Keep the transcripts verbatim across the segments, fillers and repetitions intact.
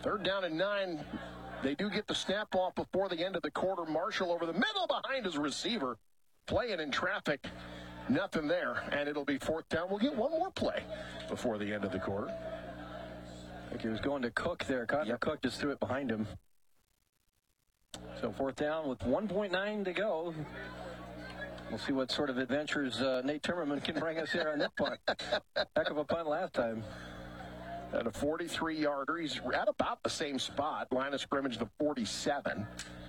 Third down and nine. They do get the snap off before the end of the quarter. Marshall over the middle behind his receiver. Playing in traffic. Nothing there. And it'll be fourth down. We'll get one more play before the end of the quarter. I think he was going to Cook there. Connor Yep. Cook just threw it behind him. So fourth down with one point nine to go. We'll see what sort of adventures uh, Nate Timmerman can bring us here on this punt. Heck of a punt last time. At a forty-three yarder. He's at about the same spot. Line of scrimmage, the forty-seven.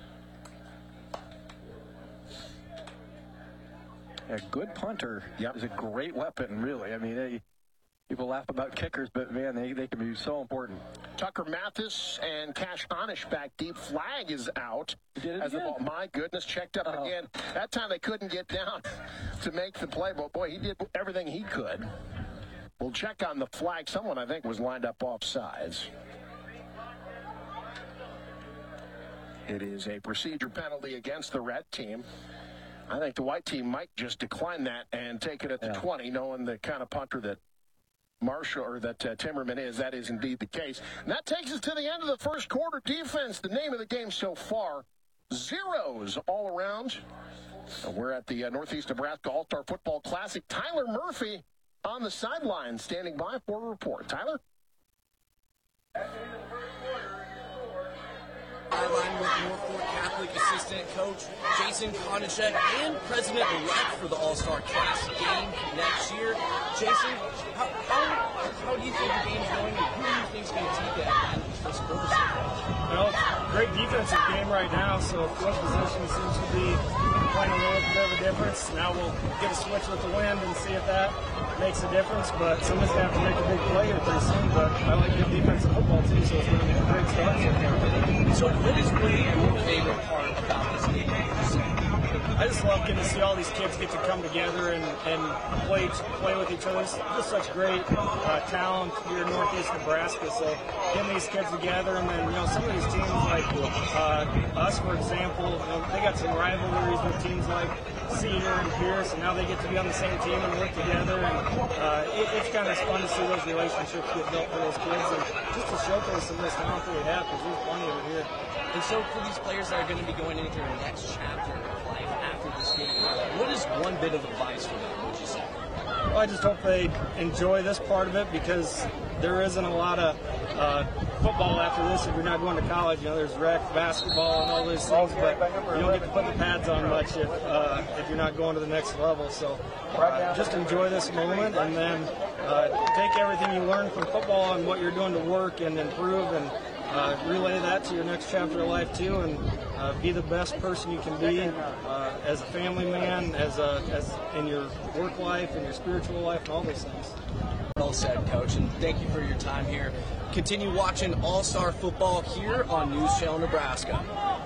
A good punter Yep. is a great weapon, really. I mean, they, people laugh about kickers, but, man, they, they can be so important. Tucker Mathis and Cash Honish back deep. Flag is out. Did it as the again? ball, my goodness, checked up Uh-oh. again. That time they couldn't get down to make the play, but, boy, he did everything he could. We'll check on the flag. Someone, I think, was lined up offsides. It is a procedure penalty against the red team. I think the white team might just decline that and take it at the Yeah. twenty, knowing the kind of punter that Marshall or that uh, Timmerman is. That is indeed the case. And that takes us to the end of the first quarter. Defense, the name of the game so far, zeros all around. And we're at the uh, Northeast Nebraska All-Star Football Classic. Tyler Murphy on the sideline, standing by for a report. Tyler? Sideline with Norfolk Catholic assistant coach Jason Konachek and president-elect for the All-Star Classic game next year. Jason, how, how, how do you think the game's going, and who do you think is going to take that in this quarter so far? Well, it's a great defensive game right now, so field position seems to be playing a little bit of a difference. Now we'll get a switch with the wind and see if that makes a difference, but somebody's going to have to make a big play here pretty soon. But I like good defensive football, too, so it's going to be a great start so far. So what is really your favorite part about this game? I just love getting to see all these kids get to come together and, and play play with each other. It's just such great uh, talent here in Northeast Nebraska. So getting these kids together, and then, you know, some of these teams like uh, us, for example, you know, they got some rivalries with teams like Cedar and Pierce, and now they get to be on the same team and work together. And uh, it, it's kind of fun to see those relationships get built for those kids, and just to showcase some of this talent that we have, because there's plenty of it here. And so for these players that are going to be going into their next chapter of life after this game, what is one bit of advice for them, would you say? Well, I just hope they enjoy this part of it, because there isn't a lot of uh, football after this if you're not going to college. You know, there's rec, basketball, and all those things, but you don't get to put the pads on much if uh, if you're not going to the next level. So uh, just enjoy this moment, and then uh, take everything you learn from football and what you're doing to work and improve, and uh, relay that to your next chapter of life too, and uh, be the best person you can be uh, as a family man, as a as in your work life and your spiritual life, and all those things. Well said, Coach, and thank you for your time here. Continue watching All-Star Football here on News Channel Nebraska.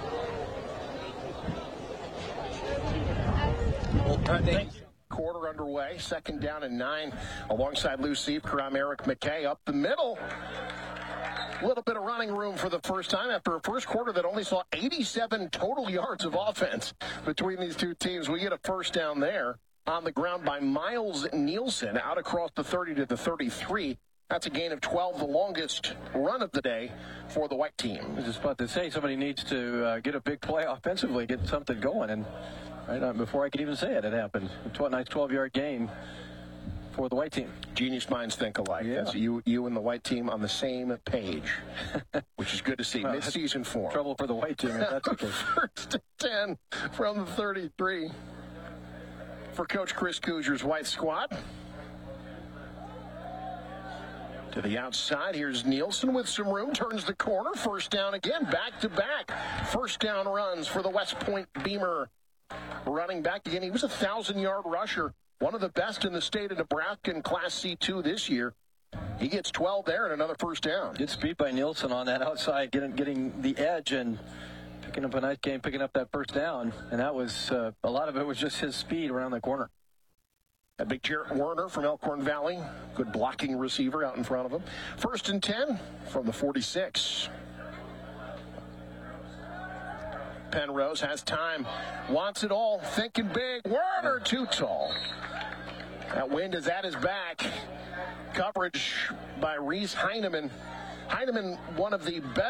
Well, thank you. Quarter underway, second down and nine alongside Lou Seifker. I'm Eric McKay up the middle. A little bit of running room for the first time after a first quarter that only saw eighty-seven total yards of offense between these two teams. We get a first down there on the ground by Miles Nielsen out across the thirty to the thirty-three. That's a gain of twelve, the longest run of the day for the white team. I was just about to say, somebody needs to uh, get a big play offensively, get something going. And right on, before I could even say it, it happened. A nice twelve-yard gain for the white team. Genius minds think alike. Yeah. That's you, you and the white team on the same page, which is good to see. Well, Mid-season form. Trouble for the white team, if that's okay. First and ten from the thirty-three for Coach Chris Cougier's white squad. To the outside, here's Nielsen with some room, turns the corner, first down again, back-to-back. First down runs for the West Point Beamer running back again. He was a thousand-yard rusher, one of the best in the state of Nebraska in Class C two this year. He gets twelve there and another first down. Good speed by Nielsen on that outside, getting getting the edge and picking up a nice game, picking up that first down. And that was, uh, a lot of it was just his speed around the corner. A big Jarrett Werner from Elkhorn Valley. Good blocking receiver out in front of him. First and ten from the forty-six. Penrose has time. Wants it all. Thinking big. Werner too tall. That wind is at his back. Coverage by Reese Heineman Heineman, one of the best